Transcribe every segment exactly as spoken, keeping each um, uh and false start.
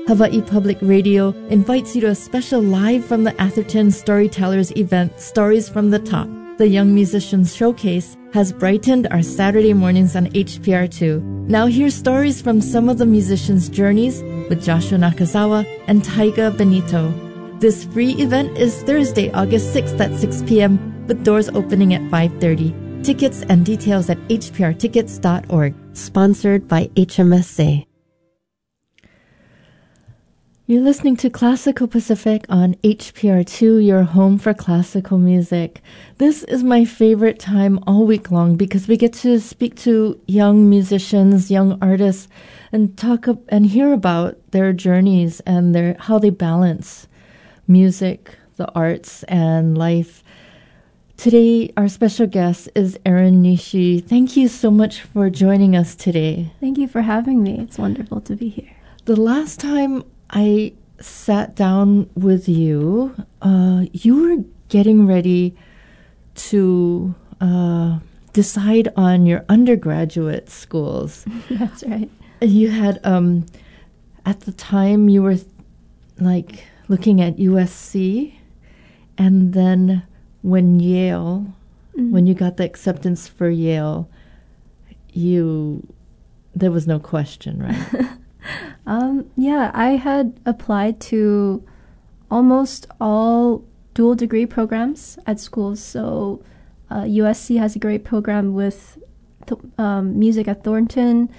Hawaii Public Radio invites you to a special Live from the Atherton Storytellers event, Stories from the Top. The Young Musicians Showcase has brightened our Saturday mornings on H P R two. Now hear stories from some of the musicians' journeys with Joshua Nakazawa and Taiga Benito. This free event is Thursday, August sixth at six p.m. with doors opening at five thirty. Tickets and details at h p r tickets dot org. Sponsored by H M S A. You're listening to Classical Pacific on H P R two, your home for classical music. This is my favorite time all week long because we get to speak to young musicians, young artists, and talk up and hear about their journeys and their how they balance music, the arts, and life. Today, our special guest is Erin Nishi. Thank you so much for joining us today. Thank you for having me. It's wonderful to be here. The last time I sat down with you, uh, you were getting ready to uh, decide on your undergraduate schools. That's right. You had, um, at the time, you were like looking at U S C, and then when Yale, mm-hmm. when you got the acceptance for Yale, you, there was no question, right? Um, yeah, I had applied to almost all dual degree programs at schools. So uh, U S C has a great program with th- um, music at Thornton.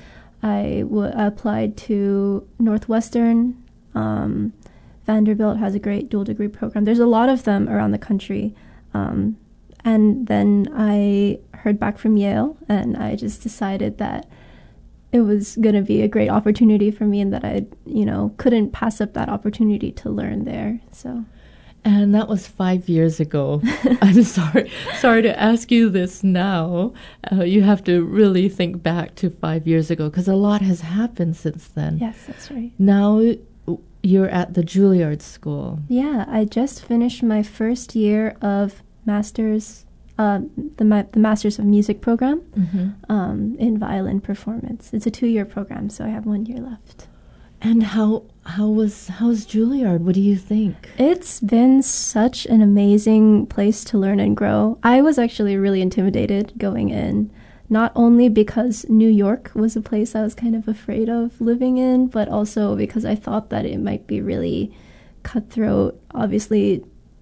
I w- applied to Northwestern. Um, Vanderbilt has a great dual degree program. There's a lot of them around the country. Um, and then I heard back from Yale, and I just decided that it was going to be a great opportunity for me and that I, you know, couldn't pass up that opportunity to learn there. So, and that was five years ago. I'm sorry, sorry to ask you this now. Uh, you have to really think back to five years ago because a lot has happened since then. Yes, that's right. Now you're at the Juilliard School. Yeah, I just finished my first year of master's Uh, the ma- the Masters of Music program mm-hmm. um, in violin performance. It's a two-year program, so I have one year left. And how how was how's Juilliard? What do you think? It's been such an amazing place to learn and grow. I was actually really intimidated going in, not only because New York was a place I was kind of afraid of living in, but also because I thought that it might be really cutthroat. Obviously,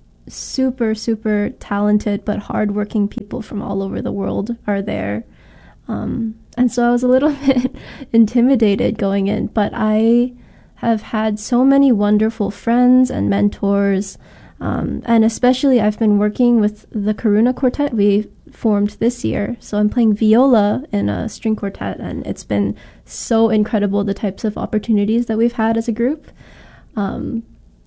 super, super talented but hardworking people from all over the world are there. Um, and so I was a little bit intimidated going in, but I have had so many wonderful friends and mentors. Um, and especially I've been working with the Karuna Quartet we formed this year. So I'm playing viola in a string quartet, and it's been so incredible, the types of opportunities that we've had as a group. Um,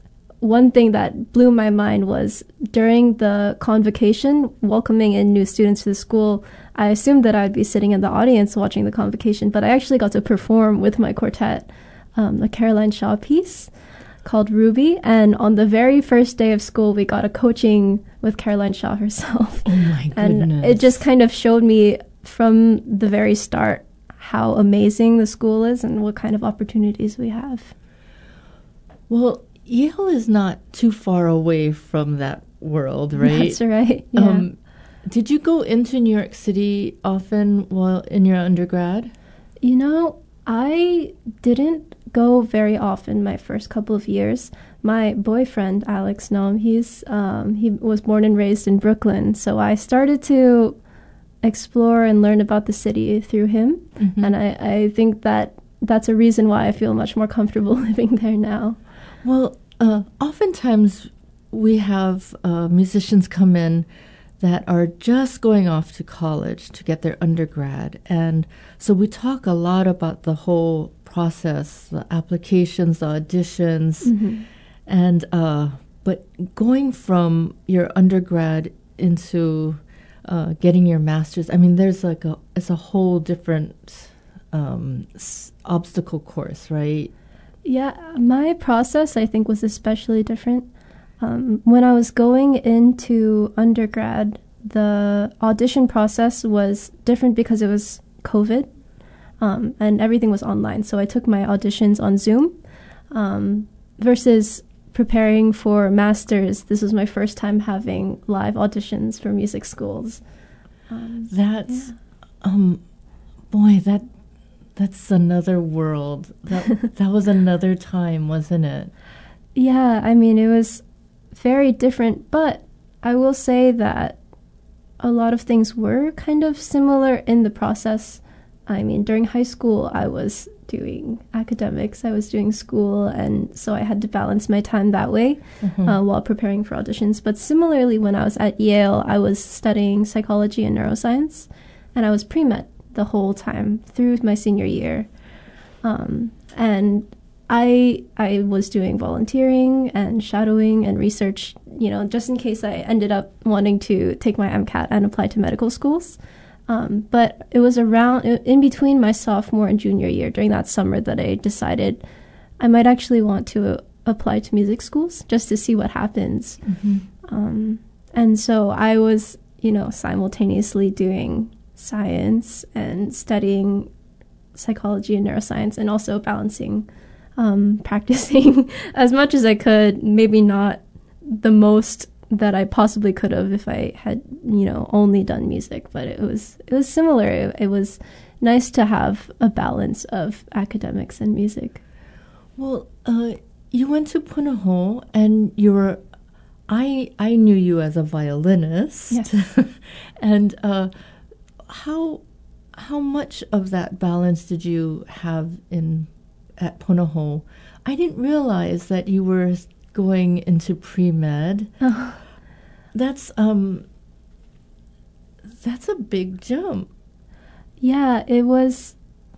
One thing that blew my mind was during the convocation, welcoming in new students to the school, I assumed that I'd be sitting in the audience watching the convocation, but I actually got to perform with my quartet um, a Caroline Shaw piece called Ruby. And on the very first day of school, we got a coaching with Caroline Shaw herself. Oh my goodness. And it just kind of showed me from the very start how amazing the school is and what kind of opportunities we have. Well, Yale is not too far away from that world, right? That's right. Yeah. Um, did you go into New York City often while in your undergrad? You know, I didn't go very often my first couple of years. My boyfriend, Alex Noam, he's um, he was born and raised in Brooklyn, so I started to explore and learn about the city through him, mm-hmm. and I, I think that that's a reason why I feel much more comfortable living there now. Well, uh, oftentimes we have uh, musicians come in that are just going off to college to get their undergrad. And so we talk a lot about the whole process, the applications, the auditions. Mm-hmm. And uh, but going from your undergrad into uh, getting your master's, I mean, there's like a, it's a whole different um, s- obstacle course, right? Yeah, my process, I think, was especially different. Um, when I was going into undergrad, the audition process was different because it was COVID, um, and everything was online. So I took my auditions on Zoom. Um, versus preparing for masters, this was my first time having live auditions for music schools. Um, That's, yeah. um, boy, that that's another world. That that was another time, wasn't it? Yeah, I mean, it was very different, but I will say that a lot of things were kind of similar in the process. I mean, during high school, I was doing academics, I was doing school, and so I had to balance my time that way Mm-hmm. uh, while preparing for auditions. But similarly, when I was at Yale, I was studying psychology and neuroscience, and I was pre-med the whole time through my senior year. Um, and I I was doing volunteering and shadowing and research, you know, just in case I ended up wanting to take my MCAT and apply to medical schools. Um, but it was around, in between my sophomore and junior year, during that summer, that I decided I might actually want to apply to music schools just to see what happens. Mm-hmm. Um, and so I was, you know, simultaneously doing science and studying psychology and neuroscience, and also balancing um, practicing as much as I could, maybe not the most that I possibly could have if I had, you know, only done music, but it was it was similar. It, it was nice to have a balance of academics and music. Well, uh, you went to Punahou, and you were. I I knew you as a violinist, Yes. and uh, how how much of that balance did you have in at Punahou? I didn't realize that you were going into pre-med. Oh. That's um that's a big jump. Yeah, it was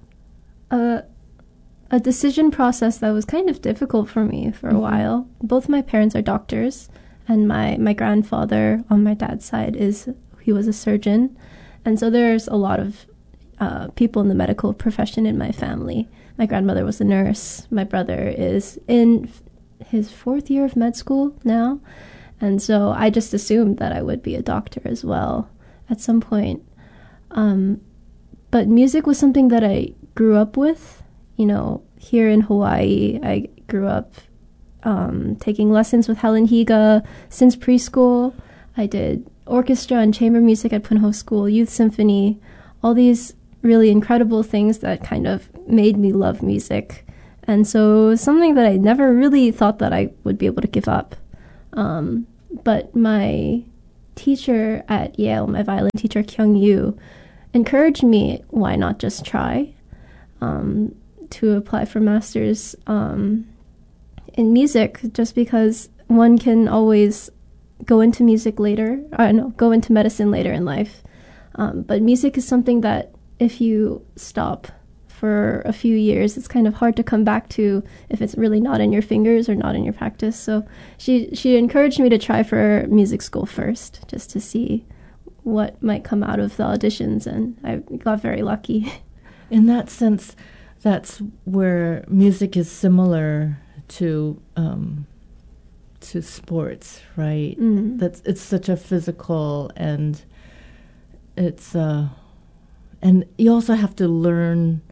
a a decision process that was kind of difficult for me for a Mhm. while. Both my parents are doctors, and my, my grandfather on my dad's side is he was a surgeon, and so there's a lot of uh, people in the medical profession in my family. My grandmother was a nurse. My brother is in f- his fourth year of med school now, and so I just assumed that I would be a doctor as well at some point. Um, but music was something that I grew up with. You know, here in Hawaii, I grew up um, taking lessons with Helen Higa since preschool. I did orchestra and chamber music at Punahou School, youth symphony, all these really incredible things that kind of made me love music. And so it was something that I never really thought that I would be able to give up. Um, but my teacher at Yale, my violin teacher, Kyung Yu, encouraged me, why not just try, um, to apply for masters um, in music, just because one can always go into music later, or no, go into medicine later in life. Um, but music is something that if you stop for a few years, it's kind of hard to come back to if it's really not in your fingers or not in your practice. So she she encouraged me to try for music school first, just to see what might come out of the auditions, and I got very lucky. In that sense, that's where music is similar to um, to sports, right? Mm. That's it's such a physical, and it's uh, and you also have to learn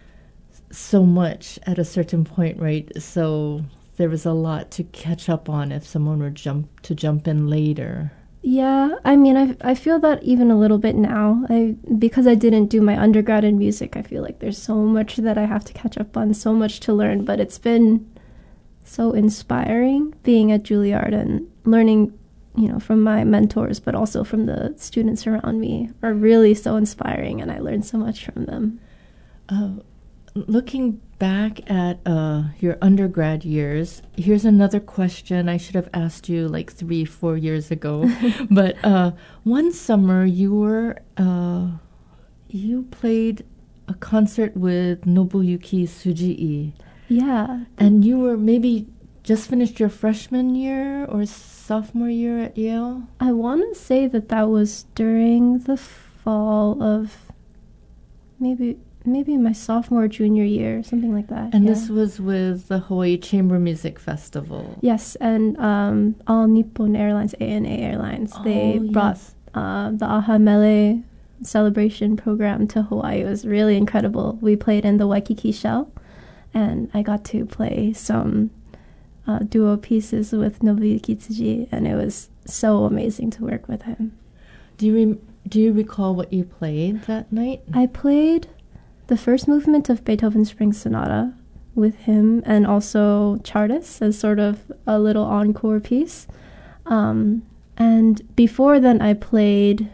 so much at a certain point, right? So there was a lot to catch up on if someone were jump to jump in later. Yeah, I mean, I I feel that even a little bit now. I because I didn't do my undergrad in music, I feel like there's so much that I have to catch up on, so much to learn. But it's been so inspiring being at Juilliard and learning, you know, from my mentors, but also from the students around me are really so inspiring, and I learned so much from them. Uh, looking back at uh, your undergrad years, here's another question I should have asked you like three, four years ago. But uh, one summer you were uh, you played a concert with Nobuyuki Tsujii, Yeah. and you were maybe just finished your freshman year or sophomore year at Yale. I want to say that that was during the fall of maybe maybe my sophomore or junior year, something like that. And yeah. this was with the Hawaii Chamber Music Festival. Yes, and um, All Nippon Airlines, A N A Airlines, they Oh, brought yes. uh, the Aha Mele celebration program to Hawaii. It was really incredible. We played in the Waikiki Shell, and I got to play some uh, duo pieces with Nobuyuki Tsuji, and it was so amazing to work with him. Do you re- do you recall what you played that night? I played the first movement of Beethoven's Spring Sonata with him, and also Chartis as sort of a little encore piece. Um, and before then, I played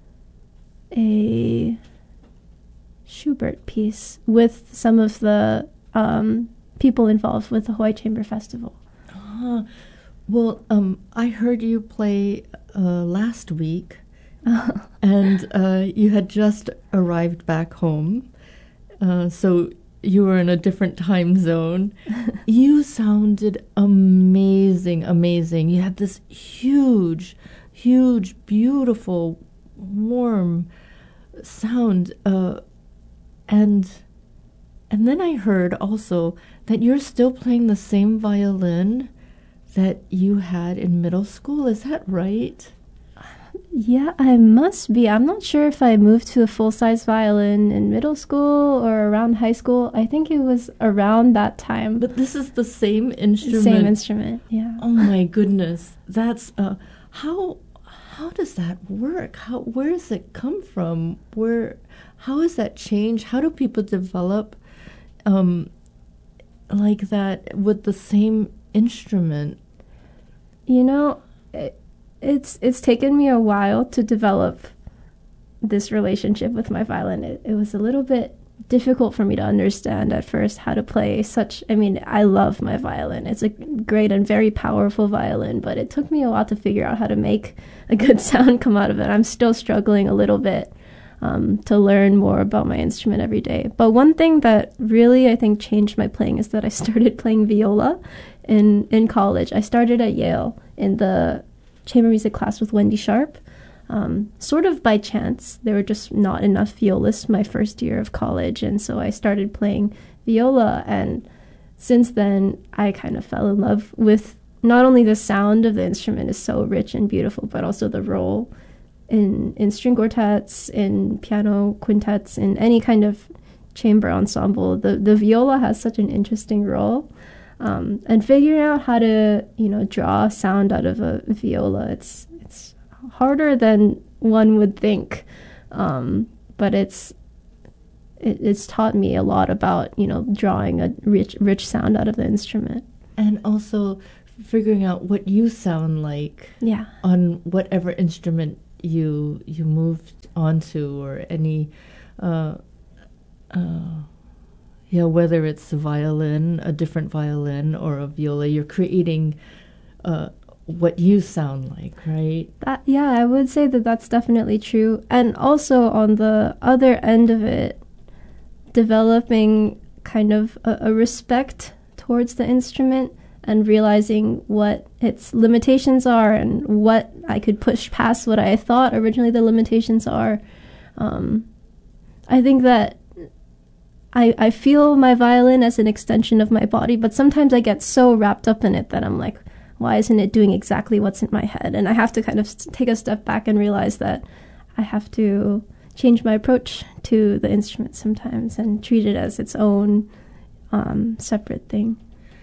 a Schubert piece with some of the um, people involved with the Hawaii Chamber Festival. Ah, well, um, I heard you play uh, last week, and uh, you had just arrived back home, uh, so you were in a different time zone. You sounded amazing, amazing. You had this huge, huge, beautiful, warm sound, uh, and and then I heard also that you're still playing the same violin that you had in middle school. Is that right? Yeah, I must be. I'm not sure if I moved to a full-size violin in middle school or around high school. I think it was around that time. But this is the same instrument. Same instrument, yeah. Oh my goodness. That's uh how how does that work? How where does it come from? Where how has that changed? How do people develop um like that with the same instrument? You know, it, It's it's taken me a while to develop this relationship with my violin. It, it was a little bit difficult for me to understand at first how to play such, I mean, I love my violin. It's a great and very powerful violin, but it took me a while to figure out how to make a good sound come out of it. I'm still struggling a little bit um, to learn more about my instrument every day. But one thing that really, I think, changed my playing is that I started playing viola in, in college. I started at Yale in the chamber music class with Wendy Sharp, um, sort of by chance. There were just not enough violists my first year of college, and so I started playing viola, and since then I kind of fell in love with not only the sound of the instrument is so rich and beautiful, but also the role in, in string quartets, in piano quintets, in any kind of chamber ensemble. The, the viola has such an interesting role. Um, and figuring out how to, you know, draw sound out of a viola, it's it's harder than one would think, um, but it's it, it's taught me a lot about, you know, drawing a rich rich sound out of the instrument, and also figuring out what you sound like, yeah, on whatever instrument you you moved onto, or any. Uh, uh, Yeah, whether it's a violin, a different violin, or a viola, you're creating uh, what you sound like, right? That, yeah, I would say that that's definitely true. And also on the other end of it, developing kind of a, a respect towards the instrument and realizing what its limitations are and what I could push past what I thought originally the limitations are. Um, I think that I, I feel my violin as an extension of my body, but sometimes I get so wrapped up in it that I'm like, why isn't it doing exactly what's in my head? And I have to kind of take a step back and realize that I have to change my approach to the instrument sometimes and treat it as its own um, separate thing.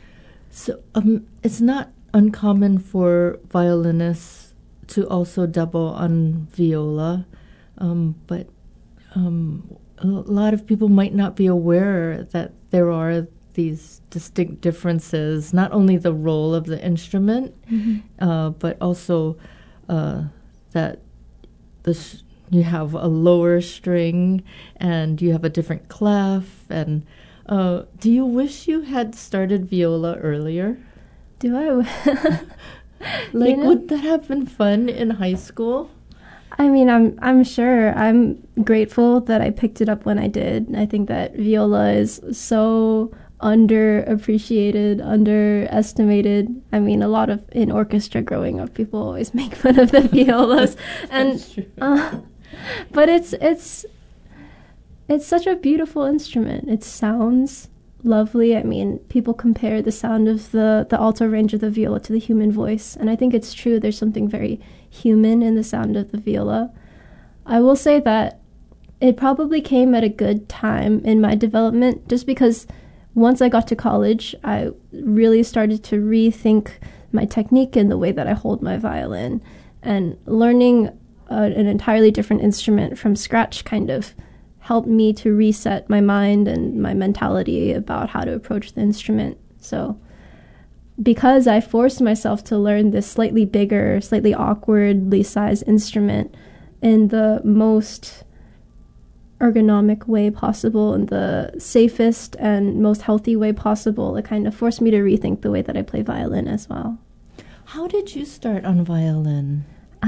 So um, it's not uncommon for violinists to also double on viola, um, but um, a lot of people might not be aware that there are these distinct differences, not only the role of the instrument, mm-hmm. uh, but also uh, that this, you have a lower string and you have a different clef. And uh, do you wish you had started viola earlier? Do I? Like, you know, would that have been fun in high school? I mean, I'm I'm sure. I'm grateful that I picked it up when I did. I think that viola is so underappreciated, underestimated. I mean, a lot of in orchestra growing up, people always make fun of the violas, and uh, but it's it's it's such a beautiful instrument. It sounds lovely. I mean, people compare the sound of the the alto range of the viola to the human voice, and I think it's true. There's something very human in the sound of the viola. I will say that it probably came at a good time in my development, just because once I got to college, I really started to rethink my technique and the way that I hold my violin. And learning uh, an entirely different instrument from scratch kind of helped me to reset my mind and my mentality about how to approach the instrument. So because I forced myself to learn this slightly bigger, slightly awkwardly sized instrument in the most ergonomic way possible, in the safest and most healthy way possible, it kind of forced me to rethink the way that I play violin as well. How did you start on violin?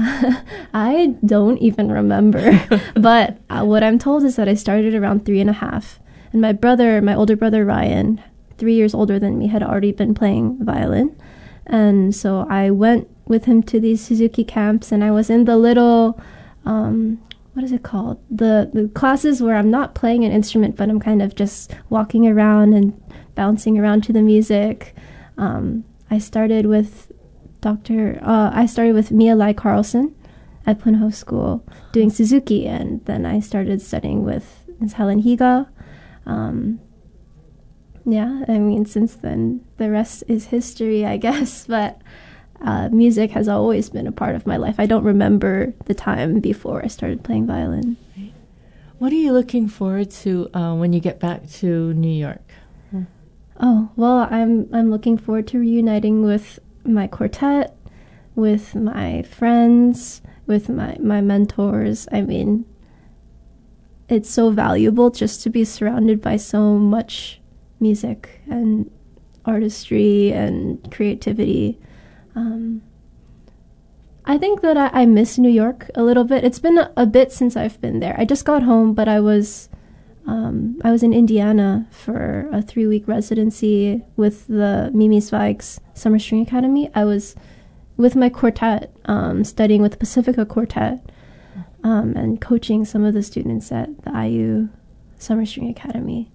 I don't even remember, but uh, what I'm told is that I started around three and a half, and my brother, my older brother Ryan, three years older than me, had already been playing violin, and so I went with him to these Suzuki camps, and I was in the little, um, what is it called? The, the classes where I'm not playing an instrument, but I'm kind of just walking around and bouncing around to the music. Um, I started with Doctor Uh, I started with Mia Lai Carlson at Punho School doing Suzuki, and then I started studying with Miz Helen Higa. Um, yeah, I mean, since then, the rest is history, I guess, but uh, music has always been a part of my life. I don't remember the time before I started playing violin. What are you looking forward to uh, when you get back to New York? Oh, well, I'm I'm looking forward to reuniting with my quartet, with my friends, with my, my mentors. I mean, it's so valuable just to be surrounded by so much music and artistry and creativity. Um, I think that I, I miss New York a little bit. It's been a, a bit since I've been there. I just got home, but I was um, I was in Indiana for a three-week residency with the Mimi Zweig's Summer String Academy. I was with my quartet, um, studying with the Pacifica Quartet, um, and coaching some of the students at the I U Summer String Academy.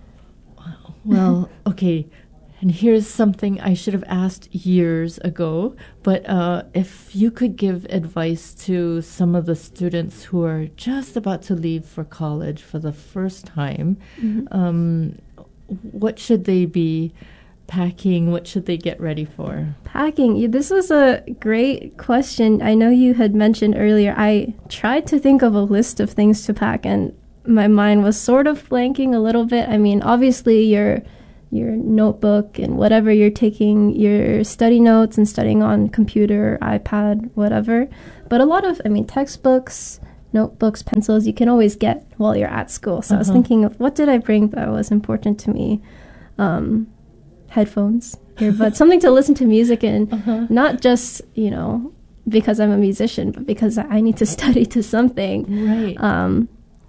Wow. Well, okay. And here's something I should have asked years ago, but uh, if you could give advice to some of the students who are just about to leave for college for the first time, mm-hmm. um, what should they be packing? What should they get ready for? Packing. This was a great question. I know you had mentioned earlier, I tried to think of a list of things to pack, and my mind was sort of blanking a little bit. I mean, obviously, you're your notebook and whatever you're taking, your study notes and studying on computer, iPad, whatever. But a lot of, I mean, textbooks, notebooks, pencils, you can always get while you're at school. So uh-huh. I was thinking of what did I bring that was important to me? Um, headphones, earbuds, something to listen to music in, uh-huh. not just, you know, because I'm a musician, but because I need to study to something. Right. Um,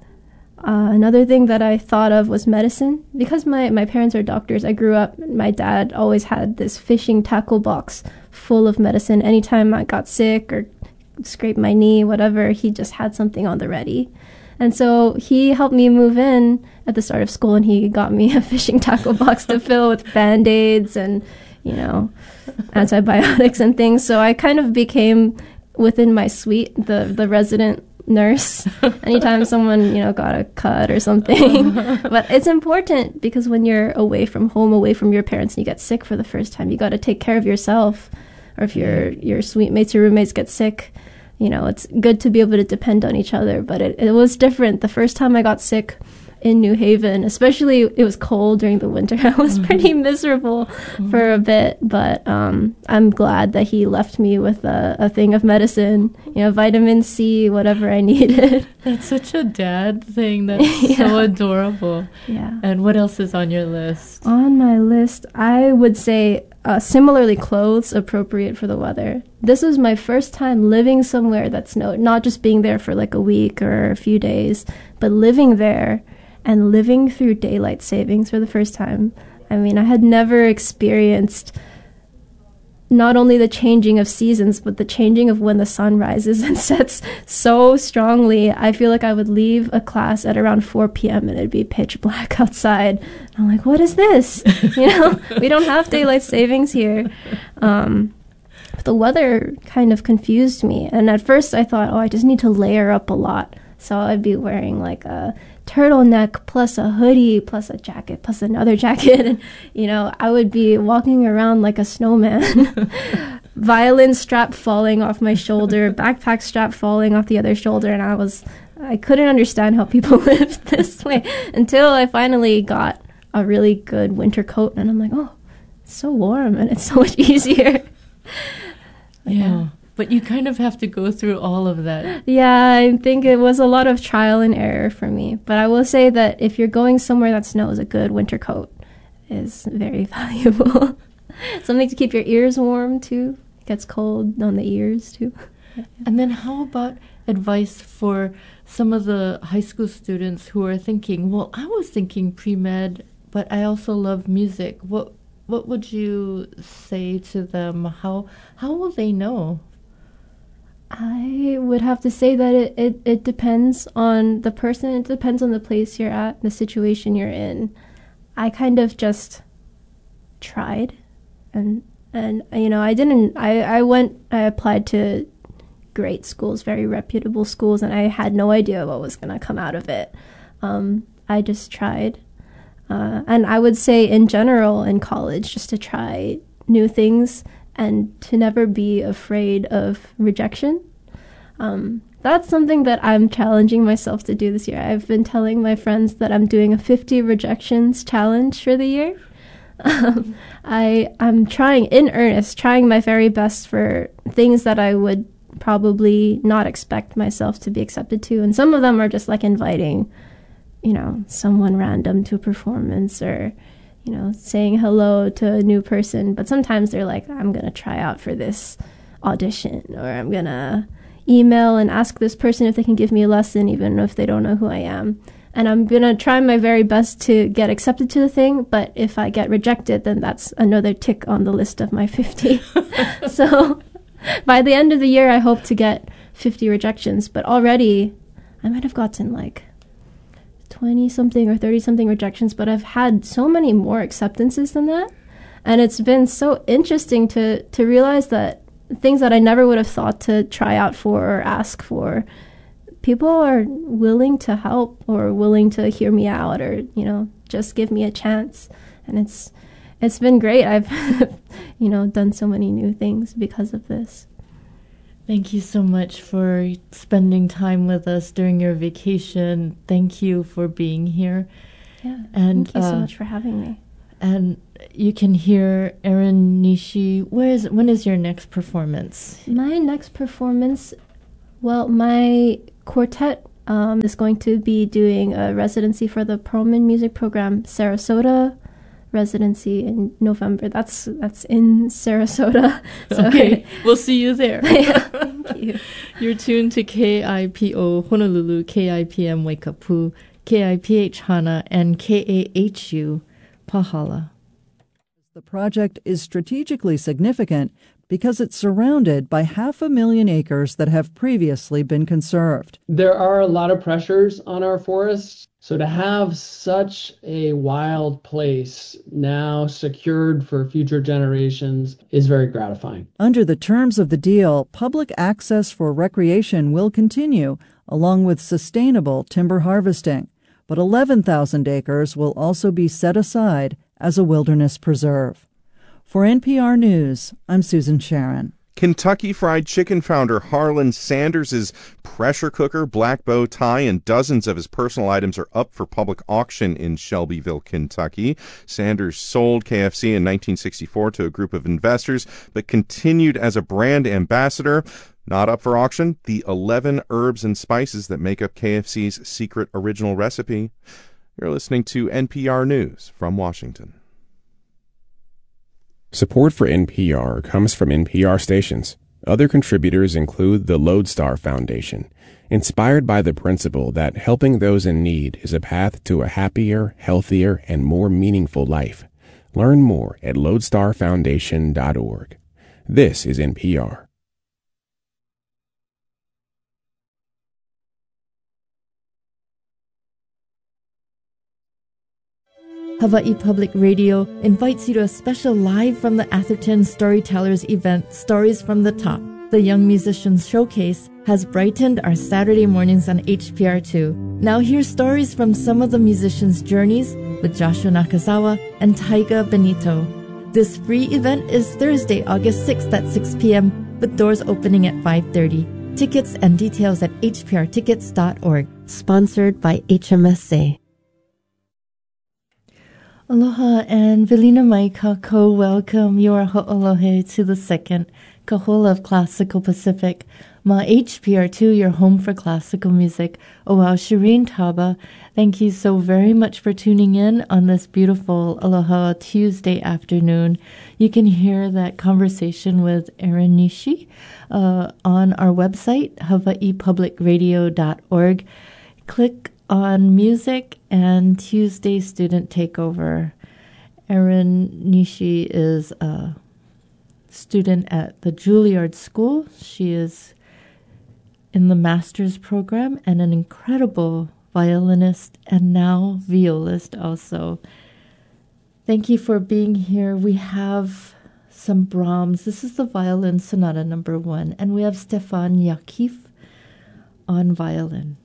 Uh, another thing that I thought of was medicine. Because my, my parents are doctors, I grew up, my dad always had this fishing tackle box full of medicine. Anytime I got sick or scraped my knee, whatever, he just had something on the ready. And so he helped me move in at the start of school, and he got me a fishing tackle box to fill with Band-Aids and, you know, antibiotics and things. So I kind of became, within my suite, the, the resident nurse anytime someone, you know, got a cut or something. But it's important because when you're away from home, away from your parents, and you get sick for the first time, you got to take care of yourself. Or if your your suite mates or roommates get sick, you know, it's good to be able to depend on each other. But it, it was different the first time I got sick in New Haven, especially it was cold during the winter. I was pretty miserable mm-hmm. for a bit, but um, I'm glad that he left me with a, a thing of medicine, you know, vitamin C, whatever I needed. That's such a dad thing. That's yeah. so adorable. Yeah. And what else is on your list? On my list, I would say uh, similarly clothes appropriate for the weather. This was my first time living somewhere that snowed, not just being there for like a week or a few days, but living there and living through daylight savings for the first time. I mean, I had never experienced not only the changing of seasons, but the changing of when the sun rises and sets so strongly. I feel like I would leave a class at around four p.m. and it'd be pitch black outside. I'm like, what is this? You know, we don't have daylight savings here. Um, the weather kind of confused me. And at first I thought, oh, I just need to layer up a lot. So I'd be wearing like a turtleneck plus a hoodie plus a jacket plus another jacket. And, you know, I would be walking around like a snowman. Violin strap falling off my shoulder, backpack strap falling off the other shoulder. And I was, I couldn't understand how people lived this way until I finally got a really good winter coat. And I'm like, oh, it's so warm and it's so much easier. Yeah. yeah. But you kind of have to go through all of that. Yeah, I think it was a lot of trial and error for me. But I will say that if you're going somewhere that snows, a good winter coat is very valuable. Something to keep your ears warm, too. It gets cold on the ears, too. And then how about advice for some of the high school students who are thinking, well, I was thinking pre-med, but I also love music. What what would you say to them? How how will they know? I would have to say that it, it, it depends on the person. It depends on the place you're at, the situation you're in. I kind of just tried. And, and you know, I didn't, I, I went, I applied to great schools, very reputable schools, and I had no idea what was going to come out of it. Um, I just tried. Uh, and I would say in general in college, just to try new things and to never be afraid of rejection. Um, that's something that I'm challenging myself to do this year. I've been telling my friends that I'm doing a fifty rejections challenge for the year. Um, I, I'm trying in earnest, trying my very best for things that I would probably not expect myself to be accepted to. And some of them are just like inviting, you know, someone random to a performance or, you know, saying hello to a new person. But sometimes they're like, I'm going to try out for this audition, or I'm going to email and ask this person if they can give me a lesson, even if they don't know who I am. And I'm going to try my very best to get accepted to the thing. But if I get rejected, then that's another tick on the list of my fifty. So by the end of the year, I hope to get fifty rejections. But already I might have gotten like twenty-something or thirty-something rejections, but I've had so many more acceptances than that. And it's been so interesting to, to realize that things that I never would have thought to try out for or ask for, people are willing to help or willing to hear me out or, you know, just give me a chance. And it's it's been great. I've, you know, done so many new things because of this. Thank you so much for spending time with us during your vacation. Thank you for being here. Yeah, and, thank you so uh, much for having me. And you can hear Erin Nishi. Where is when is your next performance? My next performance, well, my quartet um, is going to be doing a residency for the Perlman Music Program Sarasota residency in November. That's that's in Sarasota. So okay, we'll see you there. Yeah, thank you. You're tuned to K I P O Honolulu, K I P M Waikapu, K I P H Hana, and K A H U Pahala. The project is strategically significant because it's surrounded by half a million acres that have previously been conserved. There are a lot of pressures on our forests, so to have such a wild place now secured for future generations is very gratifying. Under the terms of the deal, public access for recreation will continue, along with sustainable timber harvesting. But eleven thousand acres will also be set aside as a wilderness preserve. For N P R News, I'm Susan Sharon. Kentucky Fried Chicken founder Harlan Sanders' pressure cooker, black bow tie, and dozens of his personal items are up for public auction in Shelbyville, Kentucky. Sanders sold K F C in nineteen sixty-four to a group of investors, but continued as a brand ambassador. Not up for auction, the eleven herbs and spices that make up K F C's secret original recipe. You're listening to N P R News from Washington. Support for N P R comes from N P R stations. Other contributors include the Lodestar Foundation, inspired by the principle that helping those in need is a path to a happier, healthier, and more meaningful life. Learn more at lodestar foundation dot org. This is N P R. Hawaii Public Radio invites you to a special Live from the Atherton Storytellers event, Stories from the Top. The Young Musicians Showcase has brightened our Saturday mornings on H P R two. Now hear stories from some of the musicians' journeys with Joshua Nakazawa and Taiga Benito. This free event is Thursday, August sixth at six p.m. with doors opening at five thirty. Tickets and details at h p r tickets dot org. Sponsored by H M S A. Aloha and Velina Maikako, welcome. You are ho'olohe to the second Kahola of Classical Pacific. Ma H P R two, your home for classical music. Oh wow, Shireen Taba, thank you so very much for tuning in on this beautiful Aloha Tuesday afternoon. You can hear that conversation with Erin Nishi uh, on our website, hawaii public radio dot org. Click on music and Tuesday Student Takeover. Erin Nishi is a student at the Juilliard School. She is in the master's program and an incredible violinist and now violist also. Thank you for being here. We have some Brahms. This is the violin sonata number one, and we have Stefan Yakif on violin.